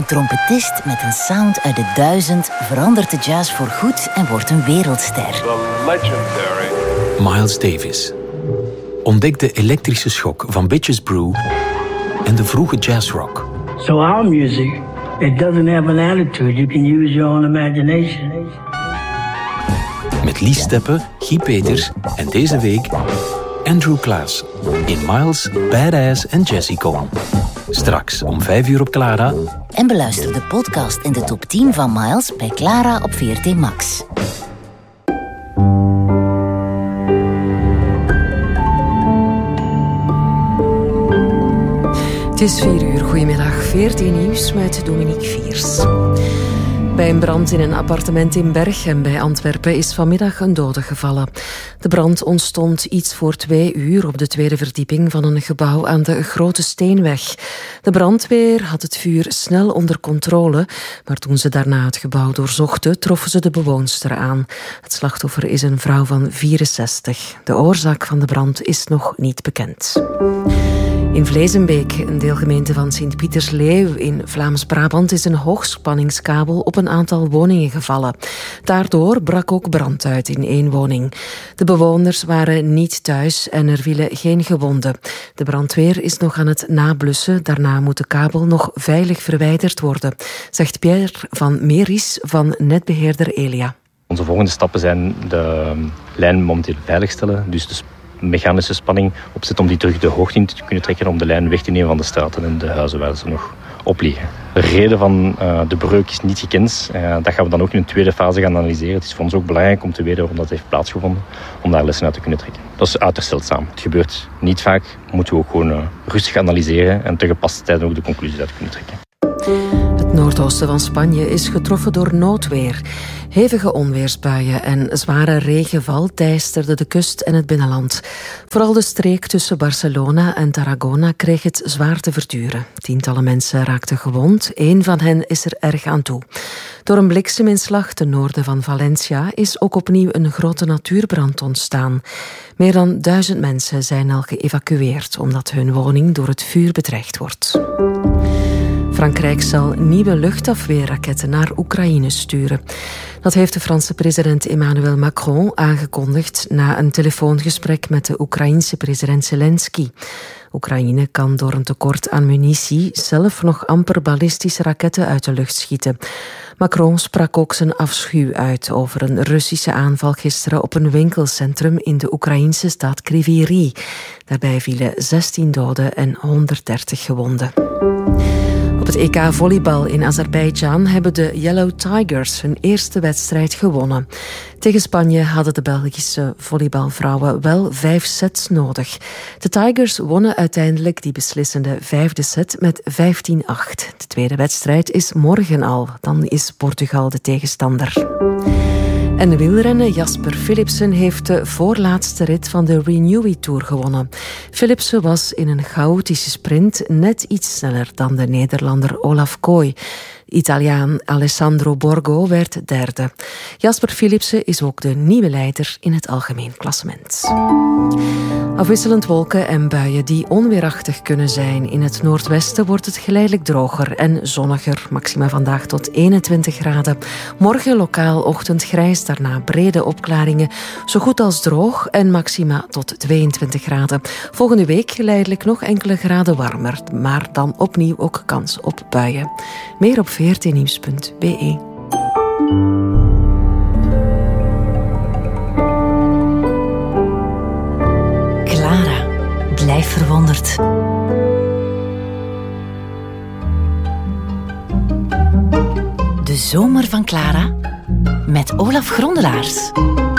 trompetist met een sound uit de 1000 verandert de jazz voorgoed en wordt een wereldster. The legendary Miles Davis. Ontdek de elektrische schok van Bitches Brew en de vroege jazzrock. So our music, it doesn't have an attitude. You can use your own imagination. Met Lies Steppe, Guy Peters en deze week Andrew Klaas in Miles, Badass en Jazzy-Con. Straks om 5:00 op Clara. En beluister de podcast in de top 10 van Miles bij Clara op VRT Max. Het is 4:00. Goedemiddag. VRT Nieuws met Dominique Viers. Bij een brand in een appartement in Berchem bij Antwerpen is vanmiddag een dode gevallen. De brand ontstond iets voor 2:00 op de tweede verdieping van een gebouw aan de Grote Steenweg. De brandweer had het vuur snel onder controle, maar toen ze daarna het gebouw doorzochten, troffen ze de bewoonster aan. Het slachtoffer is een vrouw van 64. De oorzaak van de brand is nog niet bekend. In Vlezenbeek, een deelgemeente van Sint-Pietersleeuw in Vlaams-Brabant, is een hoogspanningskabel op een aantal woningen gevallen. Daardoor brak ook brand uit in 1 woning. De bewoners waren niet thuis en er vielen geen gewonden. De brandweer is nog aan het nablussen. Daarna moet de kabel nog veilig verwijderd worden, zegt Pierre van Meris van netbeheerder Elia. Onze volgende stappen zijn de lijn momenteel veiligstellen, dus de mechanische spanning opzetten om die terug de hoogte in te kunnen trekken, om de lijn weg te nemen van de straten en de huizen waar ze nog op liggen. De reden van de breuk is niet gekend. Dat gaan we dan ook in een tweede fase gaan analyseren. Het is voor ons ook belangrijk om te weten waarom dat heeft plaatsgevonden, om daar lessen uit te kunnen trekken. Dat is uiterst zeldzaam. Het gebeurt niet vaak. Moeten we ook gewoon rustig analyseren en te gepaste tijden ook de conclusies uit kunnen trekken. Het noordoosten van Spanje is getroffen door noodweer. Hevige onweersbuien en zware regenval teisterden de kust en het binnenland. Vooral de streek tussen Barcelona en Tarragona kreeg het zwaar te verduren. Tientallen mensen raakten gewond. 1 van hen is er erg aan toe. Door een blikseminslag ten noorden van Valencia is ook opnieuw een grote natuurbrand ontstaan. Meer dan 1000 mensen zijn al geëvacueerd omdat hun woning door het vuur bedreigd wordt. Frankrijk zal nieuwe luchtafweerraketten naar Oekraïne sturen. Dat heeft de Franse president Emmanuel Macron aangekondigd na een telefoongesprek met de Oekraïense president Zelensky. Oekraïne kan door een tekort aan munitie zelf nog amper ballistische raketten uit de lucht schieten. Macron sprak ook zijn afschuw uit over een Russische aanval gisteren op een winkelcentrum in de Oekraïense stad Kryvyi Rih. Daarbij vielen 16 doden en 130 gewonden. Op het EK volleybal in Azerbeidzjan hebben de Yellow Tigers hun eerste wedstrijd gewonnen. Tegen Spanje hadden de Belgische volleybalvrouwen wel 5 sets nodig. De Tigers wonnen uiteindelijk die beslissende 5e set met 15-8. De tweede wedstrijd is morgen al. Dan is Portugal de tegenstander. En de wielrenner Jasper Philipsen heeft de voorlaatste rit van de Renewy Tour gewonnen. Philipsen was in een chaotische sprint net iets sneller dan de Nederlander Olaf Kooi. Italiaan Alessandro Borgo werd derde. Jasper Philipsen is ook de nieuwe leider in het algemeen klassement. Afwisselend wolken en buien die onweerachtig kunnen zijn. In het noordwesten wordt het geleidelijk droger en zonniger. Maxima vandaag tot 21 graden. Morgen lokaal ochtendgrijs, daarna brede opklaringen. Zo goed als droog en maxima tot 22 graden. Volgende week geleidelijk nog enkele graden warmer. Maar dan opnieuw ook kans op buien. Meer op vrtnieuws.be. Clara, blijf verwonderd. De zomer van Clara met Olaf Grondelaars.